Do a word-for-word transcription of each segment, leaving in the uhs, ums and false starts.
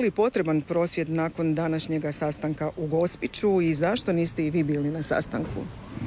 li potreban prosvjed nakon današnjega sastanka u Gospiću i zašto niste i vi bili na sastanku?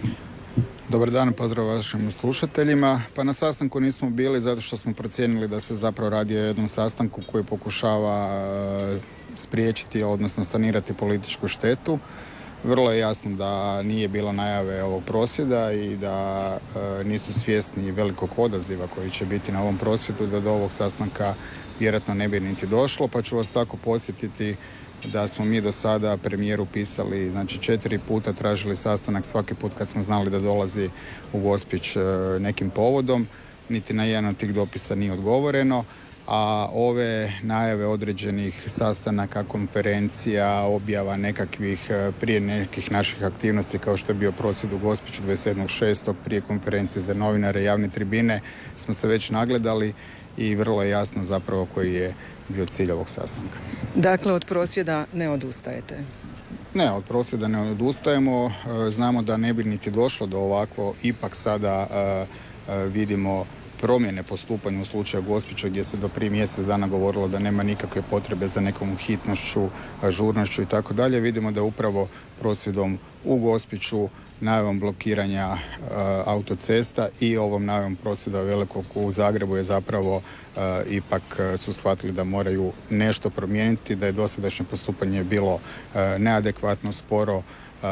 Dobar dan, pozdrav vašim slušateljima. Pa na sastanku nismo bili zato što smo procijenili da se zapravo radi o jednom sastanku koji pokušava e, spriječiti, odnosno sanirati političku štetu. Vrlo je jasno da nije bilo najave ovog prosvjeda i da e, nisu svjesni velikog odaziva koji će biti na ovom prosvjedu, da do ovog sastanka vjerojatno ne bi niti došlo, pa ću vas tako podsjetiti da smo mi do sada premijeru pisali, znači četiri puta tražili sastanak svaki put kad smo znali da dolazi u Gospić nekim povodom. Niti na jedan od tih dopisa nije odgovoreno, a ove najave određenih sastanaka, konferencija, objava nekakvih prije nekih naših aktivnosti kao što je bio prosvjed u Gospiću dvadeset sedmog šestog prije konferencije za novinare, javne tribine, smo se već nagledali i vrlo je jasno zapravo koji je bio cilj ovog sastanka. Dakle, od prosvjeda ne odustajete? Ne, od prosvjeda ne odustajemo. Znamo da ne bi niti došlo do ovako, ipak sada uh, uh, vidimo promjene postupanja u slučaju Gospića gdje se do prije mjesec dana govorilo da nema nikakve potrebe za nekom hitnošću, žurnošću i tako dalje. Vidimo da upravo prosvjedom u Gospiću, najavom blokiranja e, autocesta i ovom najavom prosvjeda velikog u Zagrebu je zapravo e, ipak su shvatili da moraju nešto promijeniti, da je dosadašnje postupanje bilo e, neadekvatno, sporo e,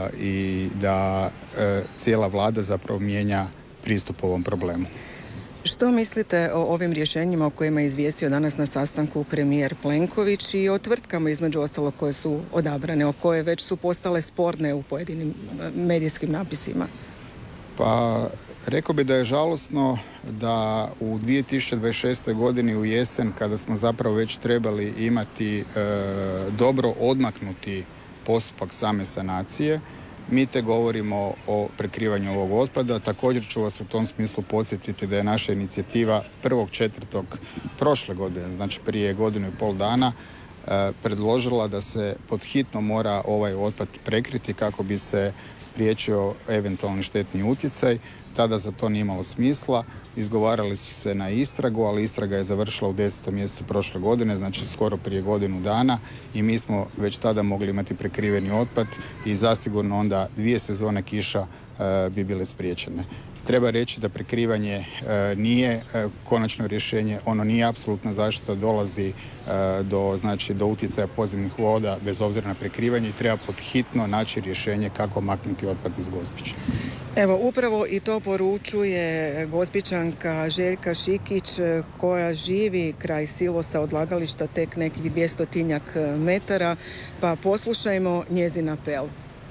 i da e, cijela vlada zapravo mijenja pristup ovom problemu. Što mislite o ovim rješenjima o kojima je izvijestio danas na sastanku premijer Plenković i o tvrtkama između ostalog koje su odabrane, o koje već su postale sporne u pojedinim medijskim napisima? Pa rekao bi da je žalosno da u dvije tisuće dvadeset šestoj godini u jesen, kada smo zapravo već trebali imati e, dobro odmaknuti postupak same sanacije, mi te govorimo o prekrivanju ovog otpada. Također ću vas u tom smislu podsjetiti da je naša inicijativa prvog četvrtog prošle godine, znači prije godinu i pol dana, e, predložila da se pod hitno mora ovaj otpad prekriti kako bi se spriječio eventualni štetni utjecaj. Tada za to nije imalo smisla. Izgovarali su se na istragu, ali istraga je završila u desetom mjesecu prošle godine, znači skoro prije godinu dana i mi smo već tada mogli imati prekriveni otpad i zasigurno onda dvije sezone kiša e, bi bile spriječene. Treba reći da prekrivanje e, nije e, konačno rješenje, ono nije apsolutna zaštita, dolazi e, do, znači, do utjecaja podzemnih voda bez obzira na prekrivanje i treba pod hitno naći rješenje kako maknuti otpad iz Gospića. Evo, upravo i to poručuje Gospićanka Željka Šikić koja živi kraj silosa odlagališta tek nekih dvjestotinjak metara, pa poslušajmo njezin apel.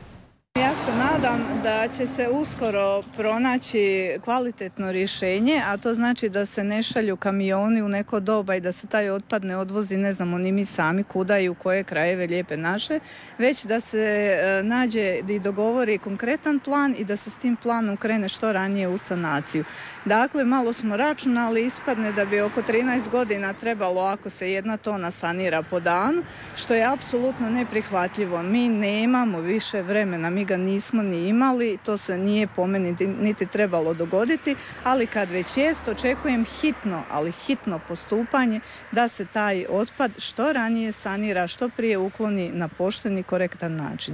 Ja se nadam da će se uskoro pronaći kvalitetno rješenje, a to znači da se ne šalju kamioni u neko doba i da se taj otpad ne odvozi, ne znamo ni mi sami kuda i u koje krajeve lijepe naše, već da se nađe i dogovori konkretan plan i da se s tim planom krene što ranije u sanaciju. Dakle, malo smo računali, ispadne da bi oko trinaest godina trebalo ako se jedna tona sanira po danu, što je apsolutno neprihvatljivo. Mi nemamo više vremena, mi ga nismo ni imali, to se nije po meni niti trebalo dogoditi, ali kad već jest, očekujem hitno, ali hitno postupanje da se taj otpad što ranije sanira, što prije ukloni na pošten i korektan način.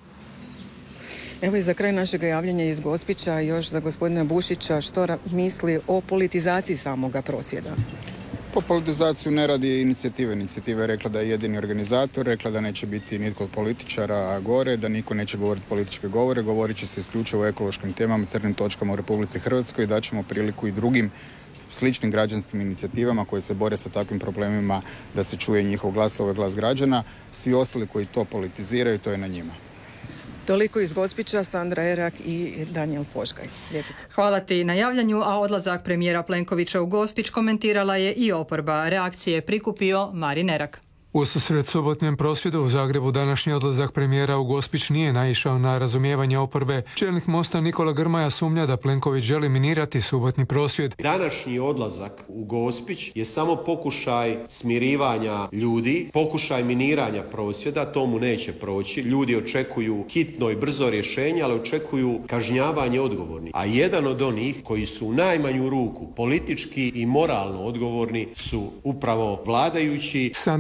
Evo i za kraj našeg javljanja iz Gospića još za gospodina Bušića, što misli o politizaciji samoga prosvjeda? Po politizaciju ne radi inicijative. Inicijativa je rekla da je jedini organizator, rekla da neće biti nitko od političara gore, da niko neće govoriti političke govore, govorit će se isključivo o ekološkim temama, crnim točkama u Republici Hrvatskoj i daćemo priliku i drugim sličnim građanskim inicijativama koje se bore sa takvim problemima da se čuje njihov glas, ovaj glas građana. Svi ostali koji to politiziraju, to je na njima. Toliko iz Gospića, Sandra Erak i Danijel Poškaj. Lijepo. Hvala ti na javljanju, a odlazak premijera Plenkovića u Gospić komentirala je i oporba. Reakcije je prikupio Marin Erak. Ususret subotnjem prosvjedu u Zagrebu današnji odlazak premijera u Gospić nije naišao na razumijevanje oporbe. Čelnik Mosta Nikola Grmoja sumnja da Plenković želi minirati subotni prosvjed. Današnji odlazak u Gospić je samo pokušaj smirivanja ljudi, pokušaj miniranja prosvjeda, to mu neće proći. Ljudi očekuju hitno i brzo rješenje, ali očekuju kažnjavanje odgovornih. A jedan od onih koji su u najmanju ruku politički i moralno odgovorni su upravo vladajući. Sandra Benčić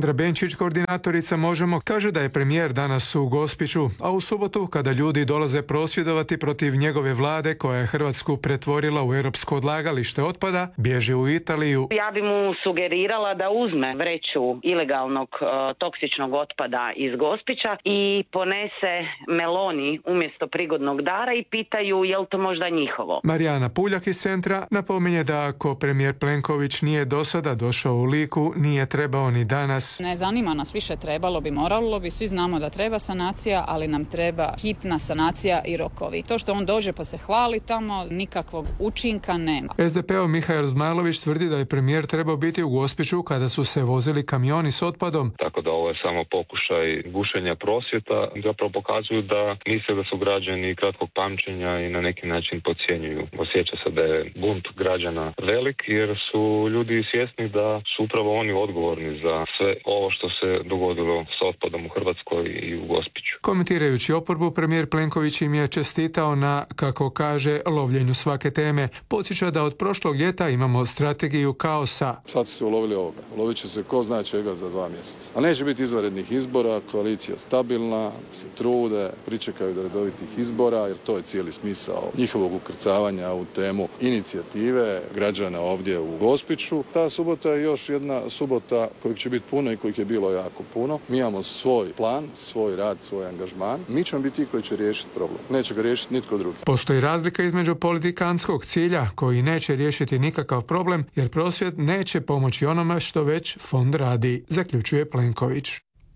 Vučić, koordinatorica Možemo, kaže da je premijer danas u Gospiću, a u subotu kada ljudi dolaze prosvjedovati protiv njegove vlade koja je Hrvatsku pretvorila u europsko odlagalište otpada, bježi u Italiju. Ja bi mu sugerirala da uzme vreću ilegalnog uh, toksičnog otpada iz Gospića i ponese Meloni umjesto prigodnog dara i pitaju je li to možda njihovo. Marijana Puljak iz centra napominje da ako premijer Plenković nije do sada došao u Liku, nije trebao ni danas. Ne zanima nas više, trebalo bi, moralo bi, svi znamo da treba sanacija, ali nam treba hitna sanacija i rokovi. To što on dođe pa se hvali tamo, nikakvog učinka nema. es de pe-ov Mihael Zmajlović tvrdi da je premijer trebao biti u Gospiću kada su se vozili kamioni s otpadom. Tako da ovo je samo pokušaj gušenja prosvjeta, zapravo pokazuju da misle da su građani kratkog pamćenja i na neki način podcjenjuju. Osjeća se da je bunt građana velik jer su ljudi svjesni da su upravo oni odgovorni za sve ovo što se dogodilo s otpadom u Hrvatskoj i u Gospiću. Komentirajući oporbu, premijer Plenković im je čestitao na, kako kaže, lovljenju svake teme. Podsjeća da od prošlog ljeta imamo strategiju kaosa. Sad su se ulovili ovoga. Ulovit će se ko zna čega za dva mjeseca. A neće biti izvanrednih izbora, koalicija stabilna, se trude, pričekaju do redovitih izbora, jer to je cijeli smisao njihovog ukrcavanja u temu inicijative građana ovdje u Gospiću. Ta subota je još jedna subota kojih će biti puno i kojih je bilo jako puno. Mi imamo svoj plan, svoj rad, svoj angažman. Mi ćemo biti ti koji će riješiti problem. Neće ga riješiti nitko drugi. Postoji razlika između politikantskog cilja koji neće riješiti nikakav problem jer prosvjed neće pomoći onome što već fond radi, zaključuje Plenković.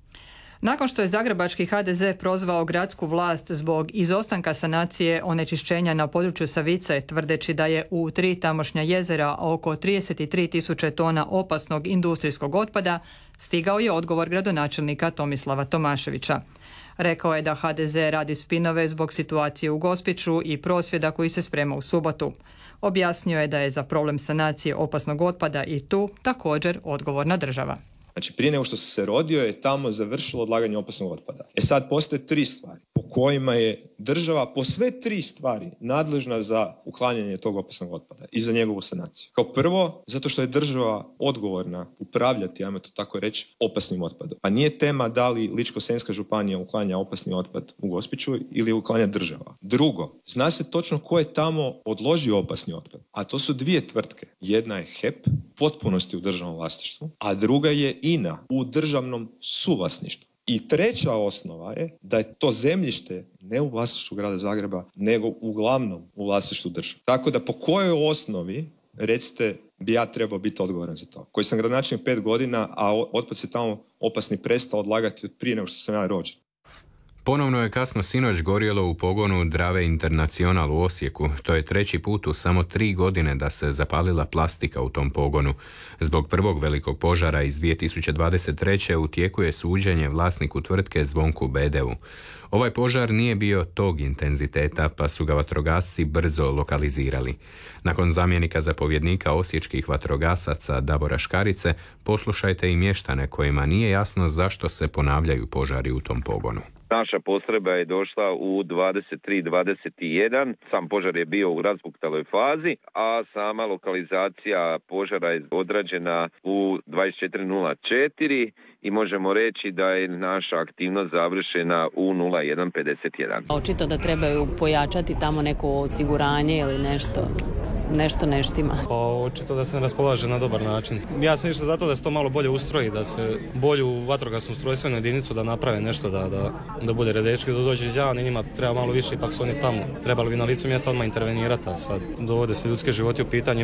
Nakon što je zagrebački ha de ze prozvao gradsku vlast zbog izostanka sanacije onečišćenja na području Savice, tvrdeći da je u tri tamošnja jezera oko trideset tri tisuće tona opasnog industrijskog otpada, stigao je odgovor gradonačelnika Tomislava Tomaševića. Rekao je da ha de ze radi spinove zbog situacije u Gospiću i prosvjeda koji se sprema u subotu. Objasnio je da je za problem sanacije opasnog otpada i tu također odgovorna država. Znači, prije nego što se se rodio je tamo završilo odlaganje opasnog otpada. E sad postoje tri stvari po kojima je država po sve tri stvari nadležna za uklanjanje tog opasnog otpada i za njegovu sanaciju. Kao prvo, zato što je država odgovorna upravljati, ajmo to tako reći, opasnim otpadom. Pa nije tema da li Ličko-senjska županija uklanja opasni otpad u Gospiću ili uklanja država. Drugo, zna se točno ko je tamo odložio opasni otpad, a to su dvije tvrtke. Jedna je he pe, potpunosti u državnom vlasništvu, a druga je i en a u državnom suvlasništvu. I treća osnova je da je to zemljište ne u vlasništvu grada Zagreba, nego uglavnom u vlasništvu države. Tako da po kojoj osnovi, recite, bi ja trebao biti odgovoran za to? Koji sam gradonačelnik pet godina, a otpad se tamo opasni prestao odlagati od prije nego što sam ja rođen. Ponovno je kasno sinoć gorjelo u pogonu Drave International u Osijeku. To je treći put u samo tri godine da se zapalila plastika u tom pogonu. Zbog prvog velikog požara iz dvije tisuće dvadeset treće u tijeku je suđenje vlasniku tvrtke Zvonku Bedeu. Ovaj požar nije bio tog intenziteta, pa su ga vatrogasci brzo lokalizirali. Nakon zamjenika zapovjednika osječkih vatrogasaca Davora Škarice, poslušajte i mještane kojima nije jasno zašto se ponavljaju požari u tom pogonu. Naša postrojba je došla u dvadeset tri dvadeset jedan, sam požar je bio u razbuktaloj fazi, a sama lokalizacija požara je odrađena u dvadeset četiri nula četiri i možemo reći da je naša aktivnost završena u nula jedan pedeset jedan. Očito da trebaju pojačati tamo neko osiguranje ili nešto. Nešto neštima. Pa očito da se ne raspolaže na dobar način. Ja sam išao zato da se to malo bolje ustroji, da se bolju vatrogasnu ustrojstvenu jedinicu da naprave nešto, da, da, da bude redečki, da dođe iz Javne, njima treba malo više, ipak su oni tamo. Trebali bi na licu mjesta odmah intervenirati, a sad dovode se ljudske životi u pitanje.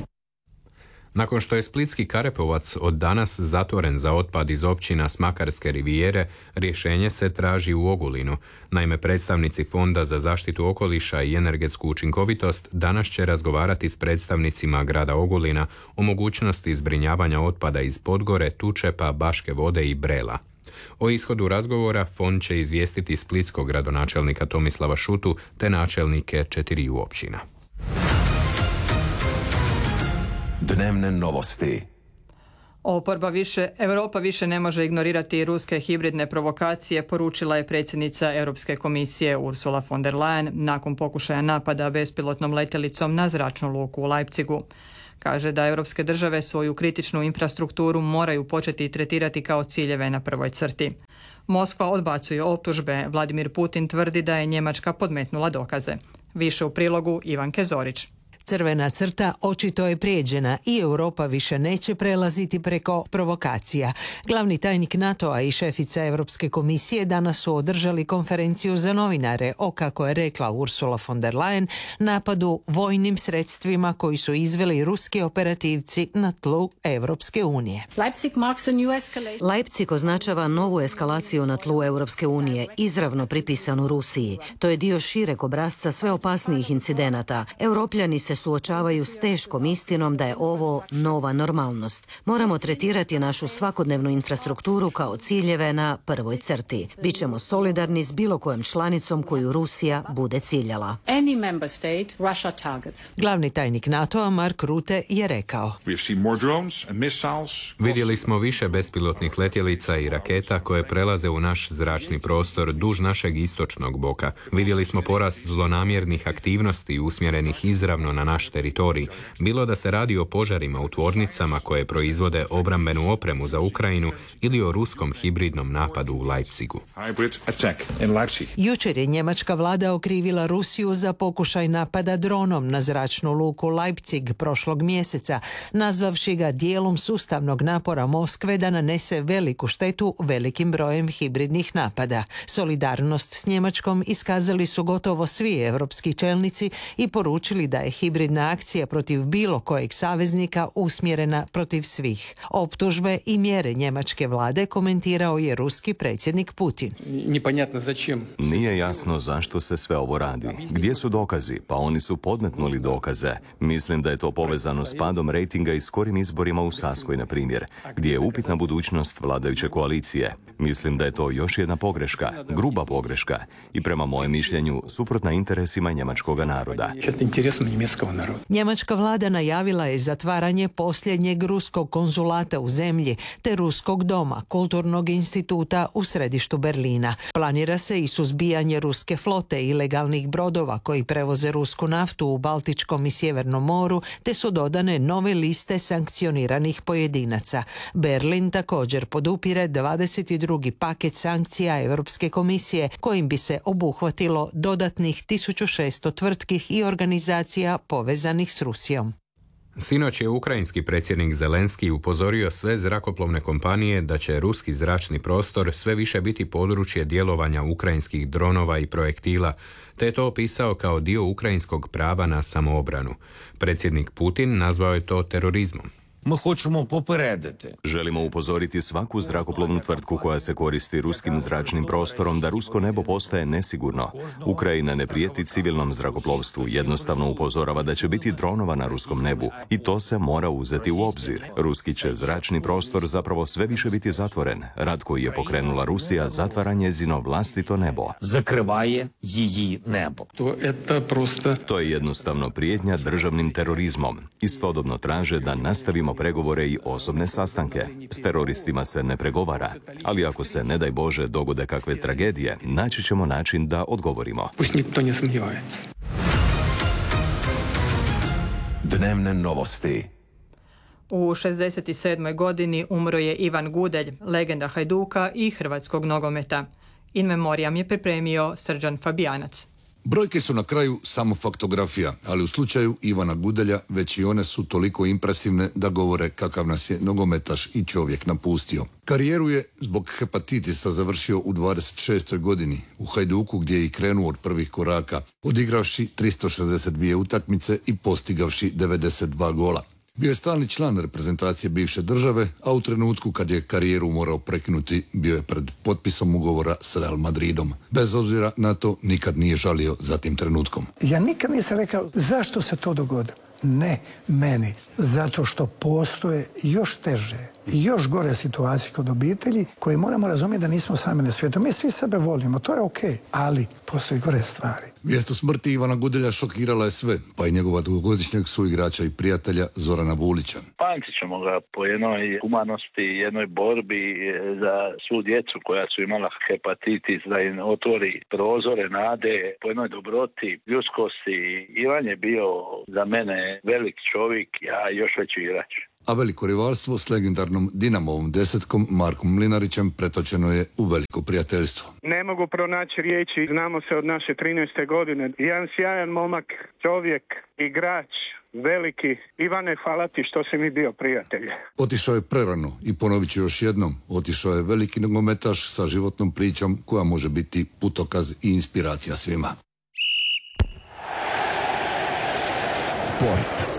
Nakon što je splitski Karepovac od danas zatvoren za otpad iz općina s Makarske rivijere, rješenje se traži u Ogulinu. Naime, predstavnici Fonda za zaštitu okoliša i energetsku učinkovitost danas će razgovarati s predstavnicima grada Ogulina o mogućnosti zbrinjavanja otpada iz Podgore, Tučepa, Baške Vode i Brela. O ishodu razgovora Fond će izvijestiti splitskog gradonačelnika Tomislava Šutu te načelnike četiriju općina. Dnevne novosti. Oporba više, Europa više ne može ignorirati ruske hibridne provokacije, poručila je predsjednica Europske komisije Ursula von der Leyen nakon pokušaja napada bespilotnom letjelicom na zračnu luku u Leipzigu. Kaže da europske države svoju kritičnu infrastrukturu moraju početi tretirati kao ciljeve na prvoj crti. Moskva odbacuje optužbe. Vladimir Putin tvrdi da je Njemačka podmetnula dokaze. Više u prilogu Ivanke Zorić. Crvena crta očito je prijeđena i Europa više neće prelaziti preko provokacija. Glavni tajnik NATO-a i šefica Europske komisije danas su održali konferenciju za novinare o, kako je rekla Ursula von der Leyen, napadu vojnim sredstvima koji su izveli ruski operativci na tlu Europske unije. Leipzig označava novu eskalaciju na tlu Europske unije, izravno pripisanu Rusiji. To je dio šireg obrasca sve opasnijih incidenata. Europljani se suočavaju s teškom istinom da je ovo nova normalnost. Moramo tretirati našu svakodnevnu infrastrukturu kao ciljeve na prvoj crti. Bićemo solidarni s bilo kojom članicom koju Rusija bude ciljala. Glavni tajnik NATO-a Mark Rutte je rekao: Vidjeli smo više bespilotnih letjelica i raketa koje prelaze u naš zračni prostor duž našeg istočnog boka. Vidjeli smo porast zlonamjernih aktivnosti usmjerenih izravno na naš teritorij, bilo da se radi o požarima u tvornicama koje proizvode obrambenu opremu za Ukrajinu ili o ruskom hibridnom napadu u Leipzigu. Jučer je njemačka vlada okrivila Rusiju za pokušaj napada dronom na zračnu luku Leipzig prošlog mjeseca, nazvavši ga dijelom sustavnog napora Moskve da nanese veliku štetu velikim brojem hibridnih napada. Solidarnost s Njemačkom iskazali su gotovo svi europski čelnici i poručili da je hibridna akcija protiv bilo kojeg saveznika usmjerena protiv svih. Optužbe i mjere njemačke vlade komentirao je ruski predsjednik Putin. Nije jasno zašto se sve ovo radi. Gdje su dokazi? Pa oni su podmetnuli dokaze. Mislim da je to povezano s padom rejtinga i skorim izborima u Saskoj, na primjer, gdje je upitna budućnost vladajuće koalicije. Mislim da je to još jedna pogreška, gruba pogreška i prema mojem mišljenju suprotna interesima njemačkog naroda. Njemačka vlada najavila je zatvaranje posljednjeg ruskog konzulata u zemlji te ruskog doma, kulturnog instituta u središtu Berlina. Planira se i suzbijanje ruske flote i ilegalnih brodova koji prevoze rusku naftu u Baltičkom i Sjevernom moru, te su dodane nove liste sankcioniranih pojedinaca. Berlin također podupire dvadeset drugi paket sankcija Europske komisije kojim bi se obuhvatilo dodatnih tisuću šesto tvrtki i organizacija povezanih s Rusijom. Sinoć je ukrajinski predsjednik Zelenski upozorio sve zrakoplovne kompanije da će ruski zračni prostor sve više biti područje djelovanja ukrajinskih dronova i projektila, te je to opisao kao dio ukrajinskog prava na samoobranu. Predsjednik Putin nazvao je to terorizmom. Mi hoćemo poperediti. Želimo upozoriti svaku zrakoplovnu tvrtku koja se koristi ruskim zračnim prostorom da rusko nebo postaje nesigurno. Ukrajina ne prijeti civilnom zrakoplovstvu, jednostavno upozorava da će biti dronova na ruskom nebu i to se mora uzeti u obzir. Ruski će zračni prostor zapravo sve više biti zatvoren. Rat koji je pokrenula Rusija zatvara njezino vlastito nebo. Zakrivaje jiji nebo. To je prosto... To je jednostavno prijetnja državnim terorizmom. Istodobno traže da nastavimo pregovore i osobne sastanke. S teroristima se ne pregovara, ali ako se, ne daj Bože, dogode kakve tragedije, naći ćemo način da odgovorimo. Dnevne novosti. U šezdeset sedmoj godini umro je Ivan Gudelj, legenda Hajduka i hrvatskog nogometa. In memoriam je pripremio Srđan Fabijanac. Brojke su na kraju samo faktografija, ali u slučaju Ivana Gudelja već i one su toliko impresivne da govore kakav nas je nogometaš i čovjek napustio. Karijeru je zbog hepatitisa završio u dvadeset šestoj godini u Hajduku gdje je i krenuo od prvih koraka, odigravši tristo šezdeset dvije utakmice i postigavši devedeset dva gola. Bio je stalni član reprezentacije bivše države, a u trenutku kad je karijeru morao prekinuti, bio je pred potpisom ugovora s Real Madridom. Bez obzira na to, nikad nije žalio za tim trenutkom. Ja nikad nisam rekao zašto se to dogodilo. Ne meni, zato što postoje još teže, još gore situacije kod obitelji koje moramo razumjeti da nismo sami na svijetu. Mi svi sebe volimo, to je ok, ali postoji gore stvari. Vijest o smrti Ivana Gudelja šokirala je sve, pa i njegova dugogodišnjeg suigrača i prijatelja Zorana Vulića. Pamtit ćemo ga po jednoj humanosti, jednoj borbi za svu djecu koja su imala hepatitis, da im otvori prozore nade, po jednoj dobroti, ljudskosti. Ivan je bio za mene velik čovjek, a još veći igrač. A veliko rivalstvo s legendarnom Dinamovom desetkom Markom Mlinarićem pretočeno je u veliko prijateljstvo. Ne mogu pronaći riječi, znamo se od naše trinaeste godine. Jedan sjajan momak, čovjek, igrač, veliki. Ivane, hvala ti što si mi bio prijatelj. Otišao je prerano i ponovit ću još jednom, otišao je veliki nogometaš sa životnom pričom koja može biti putokaz i inspiracija svima. Sport.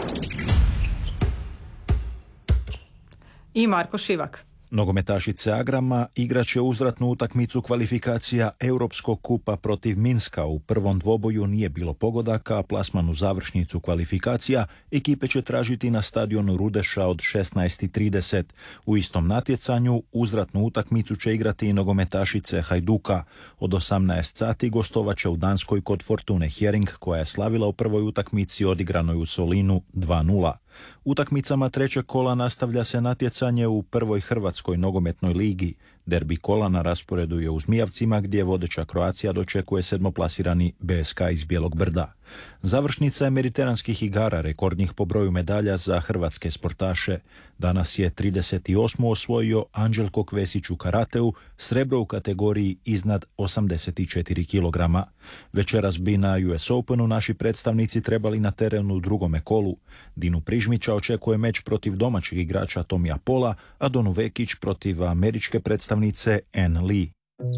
I Marko Šivak. Nogometašice Agrama igraće uzvratnu utakmicu kvalifikacija Europskog kupa protiv Minska. U prvom dvoboju nije bilo pogodaka, a plasman u završnicu kvalifikacija ekipe će tražiti na stadionu Rudeša od šesnaest i trideset. U istom natjecanju uzvratnu utakmicu će igrati i nogometašice Hajduka. Od osamnaest sati gostovaće u Danskoj kod Fortune Hering, koja je slavila u prvoj utakmici odigranoj u Solinu dva nula. Utakmicama trećeg kola nastavlja se natjecanje u prvoj hrvatskoj nogometnoj ligi. Derbi kola na rasporedu je u Zmijavcima, gdje vodeća Croatia dočekuje sedmoplasirani B S K iz Bijelog Brda. Završnica je mediteranskih igara, rekordnih po broju medalja za hrvatske sportaše. Danas je trideset osmu osvojio Anđelko Kvesić u karateu, srebro u kategoriji iznad osamdeset četiri kilograma. Večeras bi na U S Openu naši predstavnici trebali na terenu u drugome kolu. Dinu Prižmića očekuje meč protiv domaćeg igrača Tomija Pola, a Donu Vekić protiv američke predstavnice Ann Lee.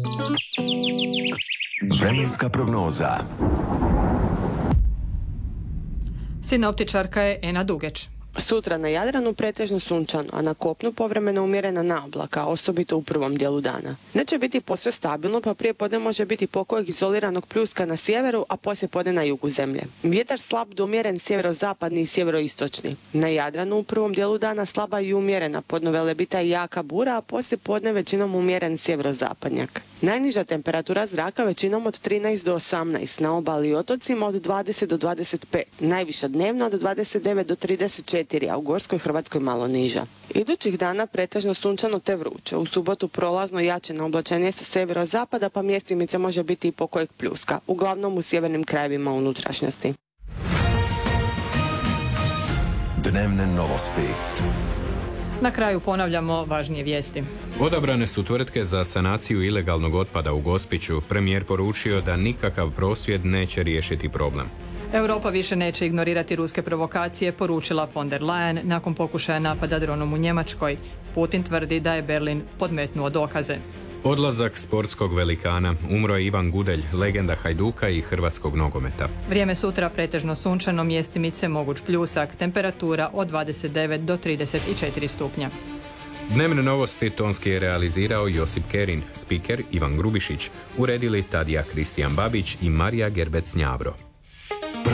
Vremenska prognoza. Sinoptičarka je Ena Dugeć. Sutra na Jadranu pretežno sunčano, a na kopnu povremeno umjerena naoblaka, osobito u prvom dijelu dana. Neće biti posve stabilno, pa prije podne može biti pokojeg izoliranog pljuska na sjeveru, a poslije podne na jugu zemlje. Vjetar slab do umjeren sjeverozapadni i sjeveroistočni. Na Jadranu u prvom dijelu dana slaba i umjerena, podno velebita i jaka bura, a poslije podne većinom umjeren sjeverozapadnjak. Najniža temperatura zraka većinom od trinaest do osamnaest, na obali i otocima od dvadeset do dvadeset pet, najviša dnevna od dvadeset devet do trideset četiri, a u Gorskoj Hrvatskoj malo niža. Idućih dana pretežno sunčano te vruće. U subotu prolazno jače na oblačenje sa sjeverozapada, pa mjestimice može biti i pokojeg pljuska, uglavnom u sjevernim krajevima unutrašnjosti. Dnevne novosti. Na kraju ponavljamo važnije vijesti. Odabrane su tvrtke za sanaciju ilegalnog otpada u Gospiću. Premijer poručio da nikakav prosvjed neće riješiti problem. Europa više neće ignorirati ruske provokacije, poručila von der Leyen nakon pokušaja napada dronom u Njemačkoj. Putin tvrdi da je Berlin podmetnuo dokaze. Odlazak sportskog velikana. Umro je Ivan Gudelj, legenda Hajduka i hrvatskog nogometa. Vrijeme sutra pretežno sunčano, mjestimice moguć pljusak, temperatura od dvadeset devet do trideset četiri stupnja. Dnevne novosti tonski je realizirao Josip Kerin, spiker Ivan Grubišić, uredili Tadija Kristijan Babić i Marija Gerbec Njavro.